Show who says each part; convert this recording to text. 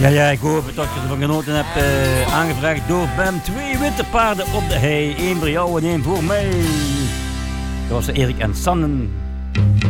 Speaker 1: Ja, ik hoop het dat je ervan genoten hebt. Aangevraagd door Bam. 2 witte paarden op de hei. 1 voor jou en 1 voor mij. Dat was Erik en Sannen.